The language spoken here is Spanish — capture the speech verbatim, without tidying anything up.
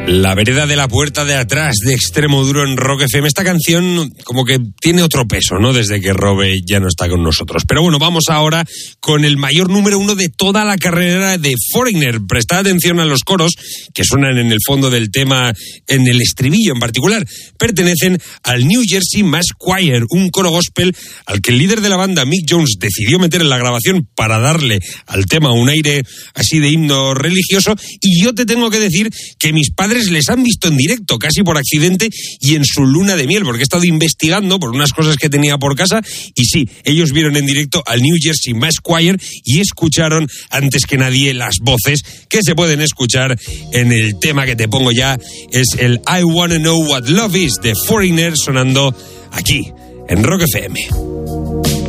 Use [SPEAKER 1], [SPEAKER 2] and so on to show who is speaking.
[SPEAKER 1] La vereda de la puerta de atrás de Extremoduro en Rock F M. Esta canción como que tiene otro peso, ¿no? Desde que Robe ya no está con nosotros. Pero bueno, vamos ahora con el mayor número uno de toda la carrera de Foreigner. Prestad atención a los coros que suenan en el fondo del tema, en el estribillo en particular. Pertenecen al New Jersey Mass Choir, un coro gospel al que el líder de la banda, Mick Jones, decidió meter en la grabación para darle al tema un aire así de himno religioso. Y yo te tengo que decir que mis padres les han visto en directo, casi por accidente, y en su luna de miel, porque he estado investigando por unas cosas que tenía por casa, y sí, ellos vieron en directo al New Jersey Mass Choir y escucharon antes que nadie las voces que se pueden escuchar en el tema que te pongo ya. Es el I Wanna Know What Love Is de Foreigner, sonando aquí en Rock F M.